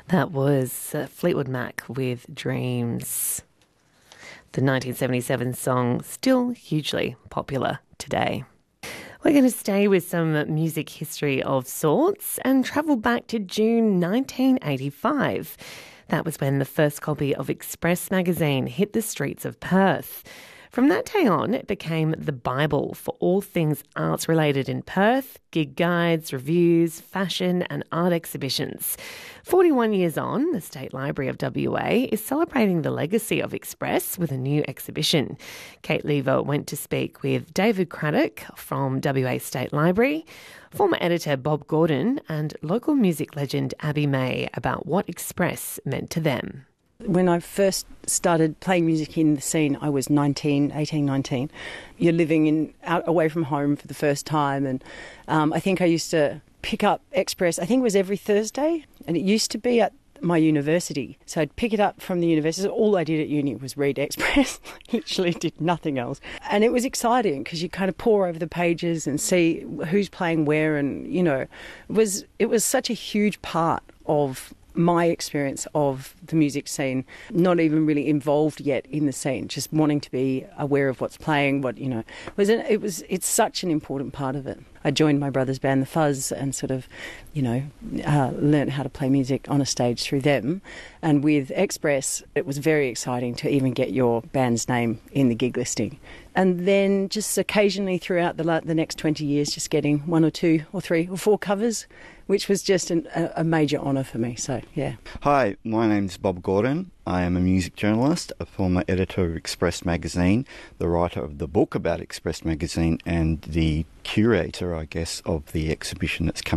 That was Fleetwood Mac with Dreams. The 1977 song, still hugely popular today. We're going to stay with some music history of sorts and travel back to June 1985. That was when the first copy of Express magazine hit the streets of Perth. From that day on, it became the Bible for all things arts-related in Perth, gig guides, reviews, fashion and art exhibitions. 41 years on, the State Library of WA is celebrating the legacy of Express with a new exhibition. Kate Lever went to speak with David Craddock from WA State Library, former editor Bob Gordon and local music legend Abby May about what Express meant to them. When I first started playing music in the scene, I was 19. You're living out away from home for the first time, and I think I used to pick up Express, I think it was every Thursday, and it used to be at my university. So I'd pick it up from the university. All I did at uni was read Express. Literally did nothing else. And it was exciting because you kind of pore over the pages and see who's playing where, and, you know, it was such a huge part of my experience of the music scene, not even really involved yet in the scene, just wanting to be aware of what's playing, it's such an important part of it. I joined my brother's band, The Fuzz, and sort of, learnt how to play music on a stage through them. And with Express, it was very exciting to even get your band's name in the gig listing. And then just occasionally throughout the next 20 years, just getting 1 or 2 or 3 or 4 covers, which was just a major honour for me. So, yeah. Hi, my name's Bob Gordon. I am a music journalist, a former editor of Express magazine, the writer of the book about Express magazine, and the curator, I guess, of the exhibition that's coming